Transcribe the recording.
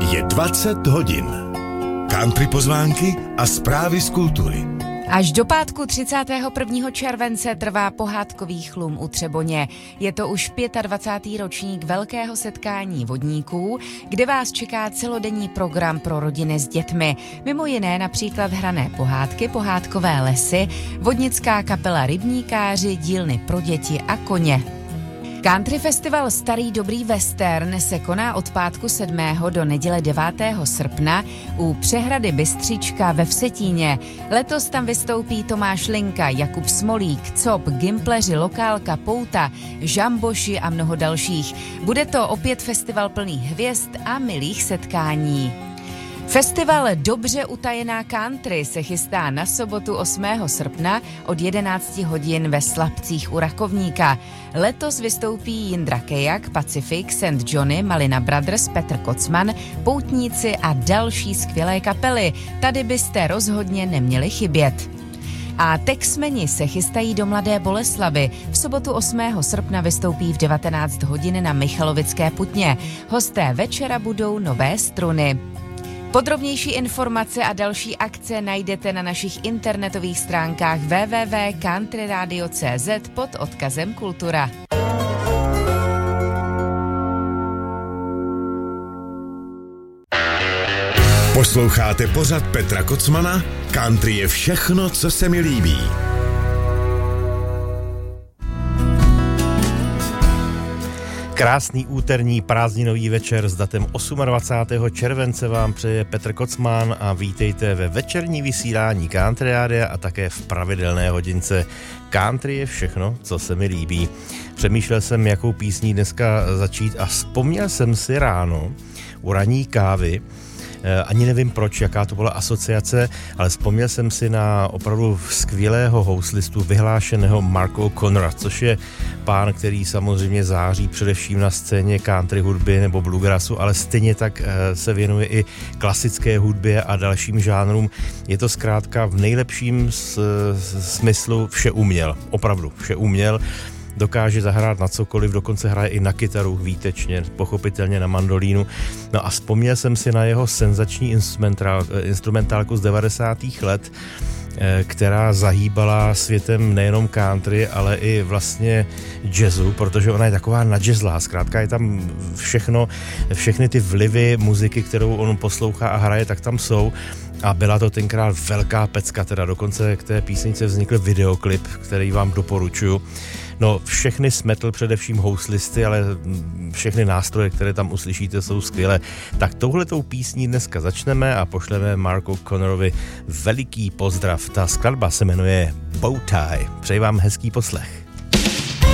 Je 20 hodin. Country pozvánky a zprávy z kultury. Až do pátku 31. července trvá pohádkový chlum u Třeboně. Je to už 25. ročník velkého setkání vodníků, kde vás čeká celodenní program pro rodiny s dětmi. Mimo jiné například hrané pohádky, pohádkové lesy, vodnická kapela Rybníkáři, dílny pro děti a koně. Country festival Starý dobrý western se koná od pátku 7. do neděle 9. srpna u přehrady Bystřička ve Vsetíně. Letos tam vystoupí Tomáš Linka, Jakub Smolík, Cop, Gimpleři, Lokálka, Pouta, Žamboši a mnoho dalších. Bude to opět festival plný hvězd a milých setkání. Festival Dobře utajená country se chystá na sobotu 8. srpna od 11 hodin ve Slabcích u Rakovníka. Letos vystoupí Jindra Kejak, Pacific, St. Johnny, Malina Brothers, Petr Kocman, Poutníci a další skvělé kapely. Tady byste rozhodně neměli chybět. A Texmeni se chystají do Mladé Boleslavi. V sobotu 8. srpna vystoupí v 19 hodin na Michalovické Putně. Hosté večera budou Nové Struny. Podrobnější informace a další akce najdete na našich internetových stránkách www.countryradio.cz pod odkazem Kultura. Posloucháte pořad Petra Kocmana? Country je všechno, co se mi líbí. Krásný úterní prázdninový večer s datem 28. července vám přeje Petr Kocman a vítejte ve večerní vysílání Country Rádia a také v pravidelné hodince. Country je všechno, co se mi líbí. Přemýšlel jsem, jakou písní dneska začít a vzpomněl jsem si ráno u ranní kávy, ani nevím proč, jaká to byla asociace, ale vzpomněl jsem si na opravdu skvělého houslistu vyhlášeného Marka O'Connora, což je pán, který samozřejmě září především na scéně country hudby nebo bluegrassu, ale stejně tak se věnuje i klasické hudbě a dalším žánrům. Je to zkrátka v nejlepším smyslu vše uměl, opravdu vše uměl. Dokáže zahrát na cokoliv, dokonce hraje i na kytaru výtečně, pochopitelně na mandolínu. No a vzpomněl jsem si na jeho senzační instrumentálku z 90. let, která zahýbala světem nejenom country, ale i vlastně jazzu, protože ona je taková nadjazzlá, zkrátka je tam všechny ty vlivy muziky, kterou on poslouchá a hraje, tak tam jsou. A byla to tenkrát velká pecka, teda dokonce k té písničce vznikl videoklip, který vám doporučuju. No, všechny smetl především houslisty, ale všechny nástroje, které tam uslyšíte, jsou skvělé. Tak touhletou písní dneska začneme a pošleme Marku O'Connorovi veliký pozdrav. Ta skladba se jmenuje Bow Tie. Přeji vám hezký poslech.